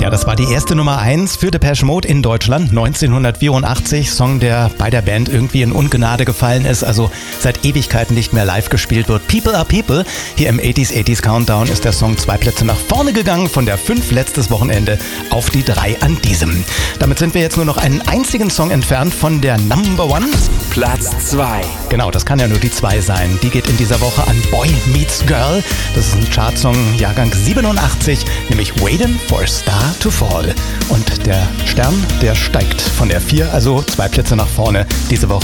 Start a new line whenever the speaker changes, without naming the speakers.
Ja, das war die erste Nummer 1 für Depeche Mode in Deutschland 1984. Song, der bei der Band irgendwie in Ungnade gefallen ist, also seit Ewigkeiten nicht mehr live gespielt wird. People are People. Hier im 80s Countdown ist der Song 2 Plätze nach vorne gegangen, von der 5 letztes Wochenende auf die 3 an diesem. Damit sind wir jetzt nur noch einen einzigen Song entfernt von der Number 1.
Platz 2.
Genau, das kann ja nur die 2 sein. Die geht in dieser Woche an Boy Meets Girl. Das ist ein Chartsong Jahrgang 87, nämlich Waitin' for a Star to Fall. Und der Stern, der steigt von der 4, also 2 Plätze nach vorne diese Woche.